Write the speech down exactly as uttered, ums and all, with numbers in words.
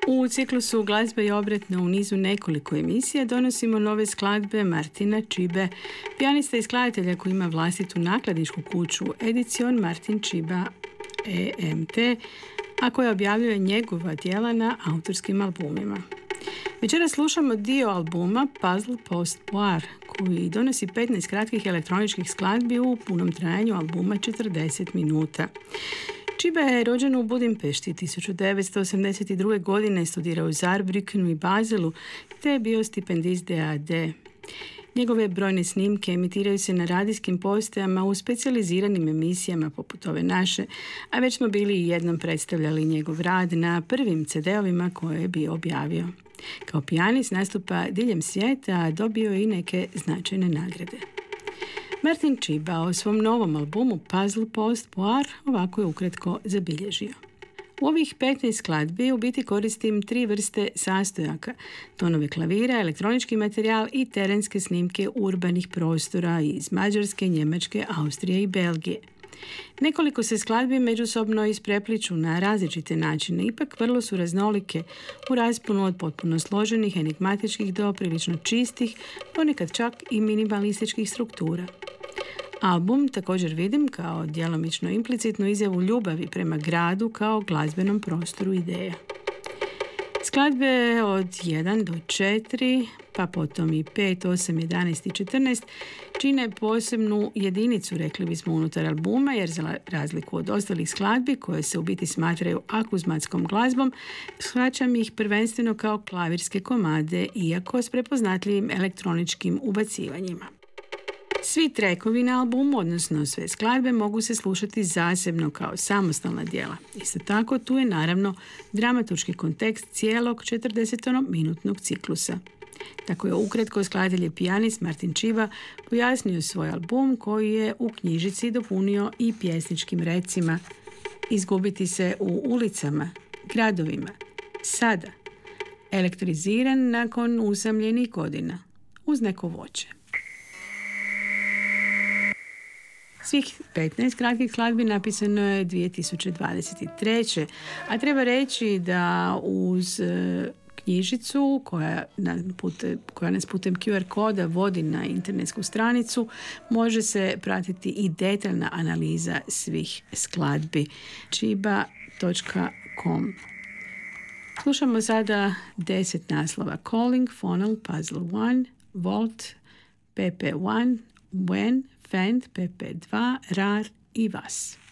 U ciklusu Glazba i obratno u nizu nekoliko emisija donosimo nove skladbe Martina Čibe, pijanista i skladatelja koji ima vlastitu nakladničku kuću Edicion Martin Čiba E M T, a koja objavljuje njegova djela na autorskim albumima. Večeras slušamo dio albuma Puzzle Post Boire, koji donosi petnaest kratkih elektroničkih skladbi u punom trajanju albuma četrdeset minuta. Čiba je rođen u Budimpešti tisuću devetsto osamdeset druge. godine, studirao u Saarbrückenu i Baselu, te je bio stipendist D A D. Njegove brojne snimke emitiraju se na radijskim postajama u specijaliziranim emisijama poput ove naše, a već smo bili i jednom predstavljali njegov rad na prvim ce de ovima koje je bio objavio. Kao pijanist nastupa diljem svijeta, a dobio je i neke značajne nagrade. Martin Čiba o svom novom albumu Puzzle Post Boire ovako je ukratko zabilježio. U ovih petnaest skladbi u biti koristim tri vrste sastojaka, tonove klavira, elektronički materijal i terenske snimke urbanih prostora iz Mađarske, Njemačke, Austrije i Belgije. Nekoliko se skladbi međusobno isprepliču na različite načine, ipak vrlo su raznolike u rasponu od potpuno složenih, enigmatičkih do prilično čistih, ponekad čak i minimalističkih struktura. Album također vidim kao djelomično implicitnu izjavu ljubavi prema gradu kao glazbenom prostoru ideja. Skladbe od jedan do četiri, pa potom i pet, osam, jedanaest i četrnaest čine posebnu jedinicu, rekli bismo, unutar albuma, jer za razliku od ostalih skladbi koje se u biti smatraju akuzmatskom glazbom, shvaćam ih prvenstveno kao klavirske komade, iako s prepoznatljivim elektroničkim ubacivanjima. Svi trekovi na albumu, odnosno sve skladbe, mogu se slušati zasebno kao samostalna djela. Isto tako, tu je naravno dramaturški kontekst cijelog četrdesetminutnog ciklusa. Tako je ukratko skladatelj i pijanist Martin Čiba pojasnio svoj album, koji je u knjižici dopunio i pjesničkim recima: izgubiti se u ulicama, gradovima, sada, elektriziran nakon usamljenih godina, uz neko voće. Svih petnaest kratkih skladbi napisano je dvije tisuće dvadeset treće. A treba reći da uz knjižicu koja, pute, koja nas putem Q R koda vodi na internetsku stranicu, može se pratiti i detaljna analiza svih skladbi. čiba točka com. Slušamo sada deset naslova: Calling, Phonal, Puzzle jedan, Volt, P P jedan, When, Fend, P P dva, Rar i Vas.